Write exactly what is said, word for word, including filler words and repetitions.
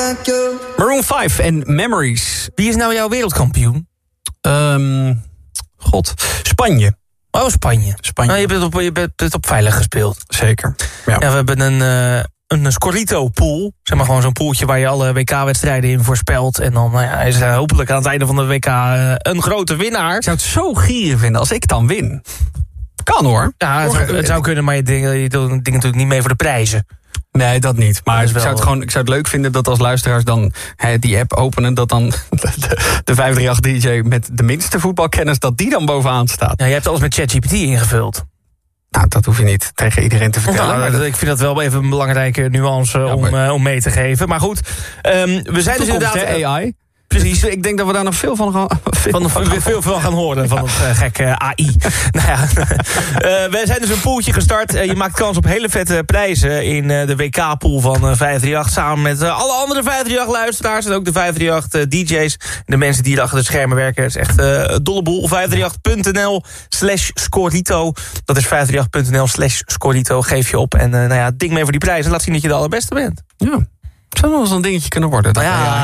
Maroon vijf en Memories. Wie is nou jouw wereldkampioen? Um, God, Spanje. Oh, Spanje. Spanje. Nou, je, bent op, je bent het op veilig gespeeld. Zeker. Ja, ja we hebben een, uh, een Scorito-pool. Zeg maar gewoon zo'n poeltje waar je alle W K-wedstrijden in voorspelt. En dan nou ja, is uh, hopelijk aan het einde van de W K uh, een grote winnaar. Ik zou het zo gierig vinden als ik dan win. Kan hoor. Ja, het, zou, het zou kunnen, maar je doet je ding natuurlijk niet mee voor de prijzen. Nee, dat niet. Maar dat ik, zou het gewoon, ik zou het leuk vinden dat als luisteraars dan he, die app openen... dat dan de, de vijfhonderddraachtelijk D J met de minste voetbalkennis... dat die dan bovenaan staat. Ja, je hebt alles met ChatGPT ingevuld. Nou, dat hoef je niet tegen iedereen te vertellen. Nou, maar dat... Ik vind dat wel even een belangrijke nuance ja, om, maar... uh, om mee te geven. Maar goed, um, we zijn dus inderdaad... de A I. Precies. Ik denk dat we daar nog veel van gaan, veel van, van veel, veel van gaan horen, van het uh, gekke A I. nou ja, uh, we zijn dus een poeltje gestart. Uh, je maakt kans op hele vette prijzen in uh, de W K-pool van uh, vijfhonderddraachtelijk... samen met uh, alle andere vijfhonderddraachtelijk-luisteraars... en ook de vijfhonderddraachtelijk uh, D J's. En de mensen die achter de schermen werken. Het is echt uh, een dolle boel. vijfhonderddraachtelijk.nl slash Scorito. Dat is vijfhonderddraachtelijk.nl slash Scorito. Geef je op en uh, nou ja, ding mee voor die prijzen. Laat zien dat je de allerbeste bent. Ja. Het zou nog eens een dingetje kunnen worden. Nou ja,